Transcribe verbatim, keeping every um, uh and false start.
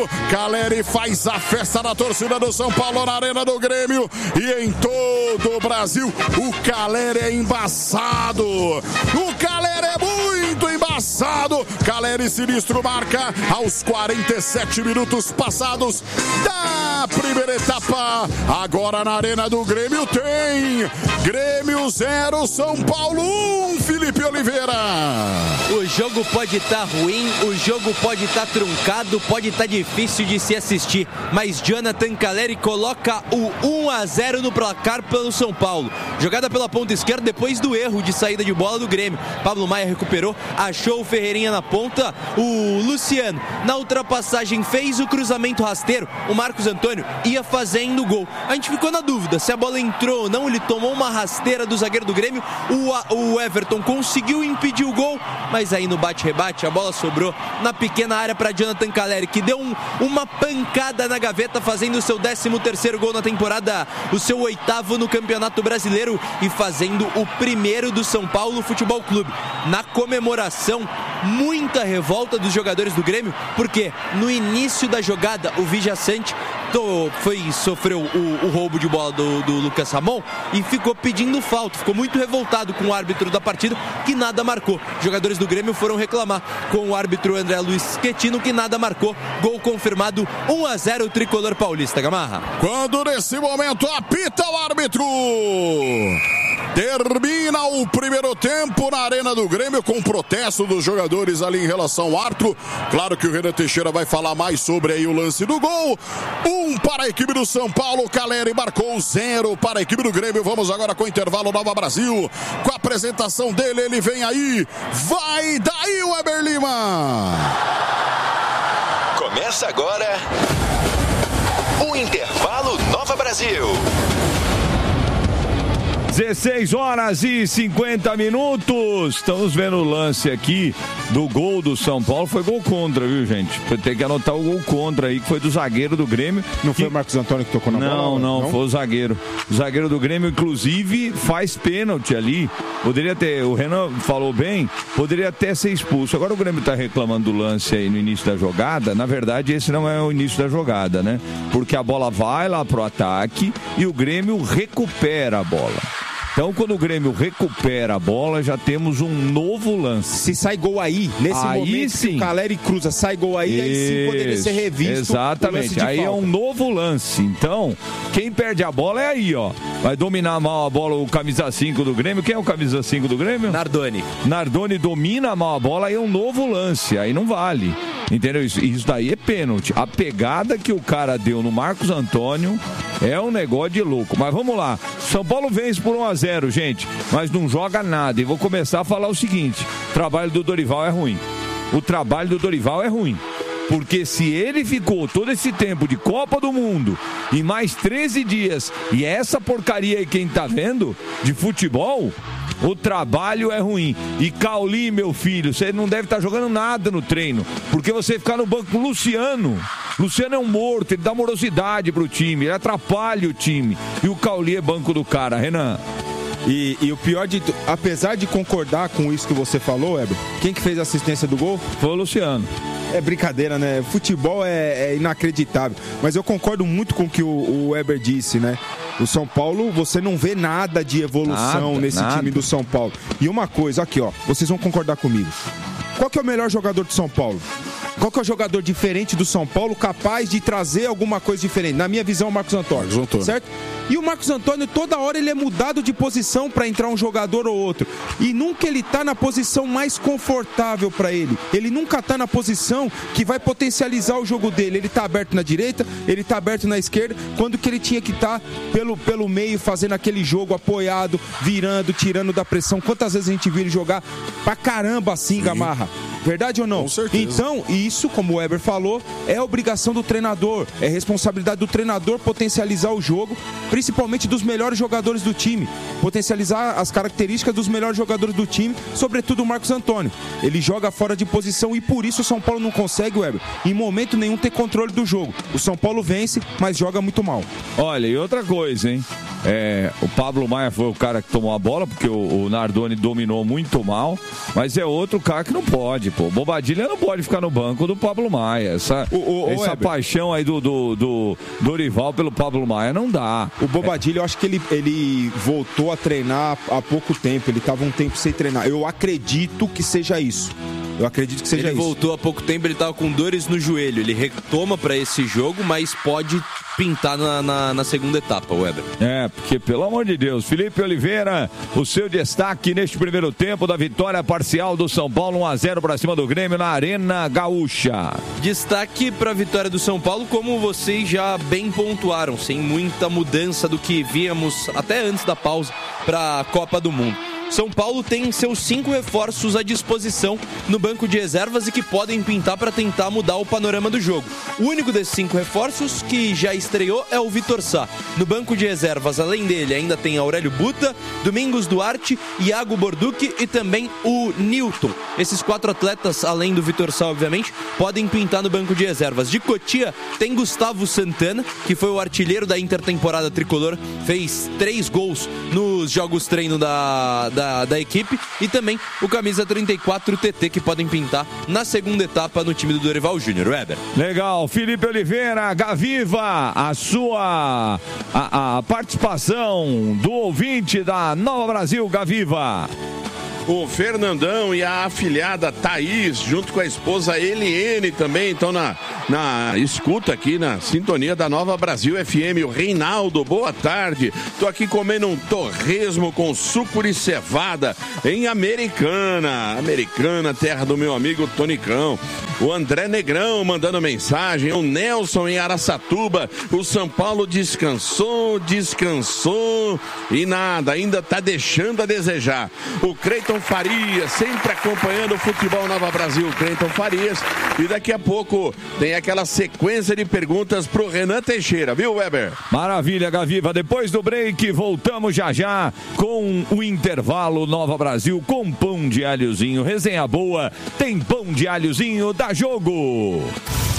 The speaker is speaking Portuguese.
Caleri faz a festa da torcida do São Paulo na Arena do Grêmio e em todo o Brasil. O Caleri é embaçado. O Caleri é muito embaçado. Caleri sinistro marca aos quarenta e sete minutos passados da primeira etapa. Agora na Arena do Grêmio tem Grêmio zero, São Paulo um, Felipe Oliveira. O jogo pode estar ruim, o jogo pode estar truncado, pode estar difícil de se assistir, mas Jonathan Caleri coloca o um a zero no placar pelo São Paulo. Jogada pela ponta esquerda depois do erro de saída de bola do Grêmio. Pablo Maia recuperou, achou o Ferreirinha na ponta, o Luciano na ultrapassagem fez o cruzamento rasteiro, o Marcos Antônio ia fazendo o gol. A gente ficou na dúvida se a bola entrou ou não, ele tomou uma rasteira do zagueiro do Grêmio, o, o Everton conseguiu impedir o gol, mas aí no bate-rebate a bola sobrou na pequena área para Jonathan Caleri, que deu um, uma pancada na gaveta, fazendo o seu décimo terceiro gol na temporada, o seu oitavo no Campeonato Brasileiro e fazendo o primeiro do São Paulo Futebol Clube. Na comemoração, muita revolta dos jogadores do Grêmio, porque no início da jogada o Vijaçante foi, sofreu o, o roubo de bola do, do Lucas Ramon e ficou pedindo falta, ficou muito revoltado com o árbitro da partida, que nada marcou. Jogadores do Grêmio foram reclamar com o árbitro André Luiz Quetino, que nada marcou. Gol confirmado, um a zero o tricolor paulista. Gamarra. Quando nesse momento apita o árbitro, termina o primeiro tempo na Arena do Grêmio com protesto dos jogadores ali em relação ao árbitro. Claro que o Renan Teixeira vai falar mais sobre aí o lance do gol. Um para a equipe do São Paulo, Caleri marcou zero para a equipe do Grêmio. Vamos agora com o intervalo Nova Brasil, com a apresentação dele, ele vem aí, vai daí o Weber Lima. Começa agora o intervalo Nova Brasil. dezesseis horas e cinquenta minutos. Estamos vendo o lance aqui do gol do São Paulo. Foi gol contra, viu, gente? Tem que anotar o gol contra aí, que foi do zagueiro do Grêmio. Não que... foi o Marcos Antônio que tocou na não, bola? Não, não, foi o zagueiro. O zagueiro do Grêmio, inclusive, faz pênalti ali. Poderia ter, o Renan falou bem, poderia até ser expulso. Agora o Grêmio está reclamando do lance aí no início da jogada. Na verdade, esse não é o início da jogada, né? Porque a bola vai lá pro ataque e o Grêmio recupera a bola. Então, quando o Grêmio recupera a bola, já temos um novo lance. Se sai gol aí, nesse aí momento sim. que o Caleri cruza, sai gol aí, Isso, aí sim poderia ser revisto. Exatamente, aí falta. É um novo lance. Então, quem perde a bola é aí, ó. Vai dominar mal a bola o camisa cinco do Grêmio. Quem é o camisa cinco do Grêmio? Nardoni. Nardoni domina mal a bola, aí é um novo lance. Aí não vale. Entendeu? Isso, isso daí é pênalti. A pegada que o cara deu no Marcos Antônio é um negócio de louco. Mas vamos lá. São Paulo vence por um a zero, gente. Mas não joga nada. E vou começar a falar o seguinte. O trabalho do Dorival é ruim. O trabalho do Dorival é ruim. Porque se ele ficou todo esse tempo de Copa do Mundo e mais treze dias, e essa porcaria aí quem tá vendo, de futebol, o trabalho é ruim. E Cauli, meu filho, você não deve estar jogando nada no treino, porque você ficar no banco com o Luciano. Luciano é um morto, ele dá morosidade pro time, ele atrapalha o time. E o Cauli é banco do cara, Renan. E, e o pior de tudo, apesar de concordar com isso que você falou, Weber, quem que fez a assistência do gol? Foi o Luciano. É brincadeira, né? Futebol é, é inacreditável. Mas eu concordo muito com o que o, o Weber disse, né? O São Paulo, você não vê nada de evolução nada, nesse nada. time do São Paulo. E uma coisa, aqui, ó, vocês vão concordar comigo. Qual que é o melhor jogador do São Paulo? Qual que é o jogador diferente do São Paulo capaz de trazer alguma coisa diferente? Na minha visão, o Marcos Antônio. Marcos Antônio. Certo? E o Marcos Antônio, toda hora ele é mudado de posição para entrar um jogador ou outro. E nunca ele tá na posição mais confortável para ele. Ele nunca tá na posição que vai potencializar o jogo dele. Ele tá aberto na direita, ele tá aberto na esquerda, quando que ele tinha que estar tá pelo, pelo meio, fazendo aquele jogo apoiado, virando, tirando da pressão. Quantas vezes a gente viu ele jogar pra caramba assim, Sim. Gamarra? Verdade ou não? Com certeza. Então, isso, como o Weber falou, é obrigação do treinador, é responsabilidade do treinador potencializar o jogo, principalmente dos melhores jogadores do time, potencializar as características dos melhores jogadores do time, sobretudo o Marcos Antônio. Ele joga fora de posição e por isso o São Paulo não consegue, Weber, em momento nenhum ter controle do jogo. O São Paulo vence, mas joga muito mal. Olha, e outra coisa, hein? É, o Pablo Maia foi o cara que tomou a bola, porque o, o Nardoni dominou muito mal, mas é outro cara que não pode, pô. O Bobadilha não pode ficar no banco do Pablo Maia. Essa, o, o, essa paixão aí do, do, do Dorival pelo Pablo Maia não dá. O Bobadilha, eu acho que ele, ele voltou a treinar há pouco tempo, ele estava um tempo sem treinar. Eu acredito que seja isso. Eu acredito que seja ele isso. Ele voltou há pouco tempo, ele estava com dores no joelho. Ele retoma para esse jogo, mas pode pintar na, na, na segunda etapa, Weber. É, porque, pelo amor de Deus, Felipe Oliveira, o seu destaque neste primeiro tempo da vitória parcial do São Paulo, um a zero para cima do Grêmio na Arena Gaúcha. Destaque para a vitória do São Paulo, como vocês já bem pontuaram, sem muita mudança do que víamos até antes da pausa para a Copa do Mundo. São Paulo tem seus cinco reforços à disposição no banco de reservas e que podem pintar para tentar mudar o panorama do jogo. O único desses cinco reforços que já estreou é o Vitor Sá. No banco de reservas, além dele, ainda tem Aurélio Buta, Domingos Duarte, Iago Borducci e também o Newton. Esses quatro atletas, além do Vitor Sá, obviamente, podem pintar no banco de reservas. De Cotia, tem Gustavo Santana, que foi o artilheiro da intertemporada tricolor, fez três gols nos jogos treino da... da Da, da equipe, e também o camisa trinta e quatro T T, que podem pintar na segunda etapa no time do Dorival Júnior. Weber. Legal, Felipe Oliveira, Gaviva, a sua a, a participação do ouvinte da Nova Brasil, Gaviva. O Fernandão e a afilhada Thaís, junto com a esposa Eliene também, estão na, na escuta aqui, na sintonia da Nova Brasil F M. O Reinaldo, boa tarde. Tô aqui comendo um torresmo com suco de cevada em Americana. Americana, terra do meu amigo Tonicão. O André Negrão mandando mensagem. O Nelson em Araçatuba. O São Paulo descansou, descansou e nada, ainda tá deixando a desejar. O Creiton Farias, sempre acompanhando o futebol Nova Brasil, Cleiton Farias. E daqui a pouco tem aquela sequência de perguntas pro Renan Teixeira, viu, Weber? Maravilha, Gaviva. Depois do break, voltamos já já com o intervalo Nova Brasil com pão de alhozinho. Resenha boa, tem pão de alhozinho, dá jogo!